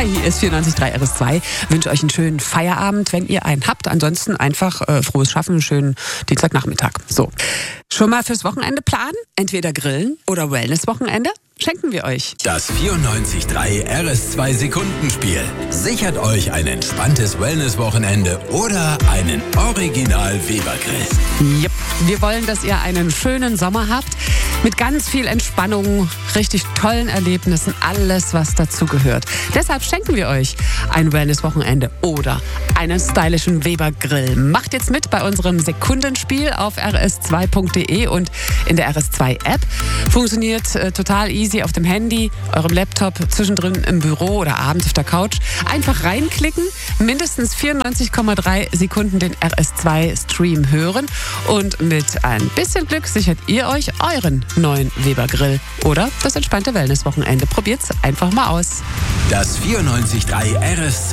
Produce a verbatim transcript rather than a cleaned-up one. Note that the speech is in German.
Hi, hier ist vierundneunzig Komma drei R S zwei. Wünsche euch einen schönen Feierabend, wenn ihr einen habt. Ansonsten einfach äh, frohes Schaffen, einen schönen Dienstagnachmittag. So, schon mal fürs Wochenende planen? Entweder grillen oder Wellness-Wochenende? Schenken wir euch. Das vierundneunzig Komma drei R S zwei Sekundenspiel sichert euch ein entspanntes Wellness-Wochenende oder einen Original-Weber-Grill. Yep. Wir wollen, dass ihr einen schönen Sommer habt. Mit ganz viel Entspannung, richtig tollen Erlebnissen, alles, was dazu gehört. Deshalb schenken wir euch ein Wellness-Wochenende oder einen stylischen Weber-Grill. Macht jetzt mit bei unserem Sekundenspiel auf r s zwei punkt d e und in der R S zwei App. Funktioniert äh, total easy auf dem Handy, eurem Laptop, zwischendrin im Büro oder abends auf der Couch. Einfach reinklicken, mindestens vierundneunzig Komma drei Sekunden den R S zwei Stream hören und mit ein bisschen Glück sichert ihr euch euren neuen Weber-Grill oder das entspannte Wellness-Wochenende. Probiert's einfach mal aus. Das vierundneunzig Komma drei R S zwei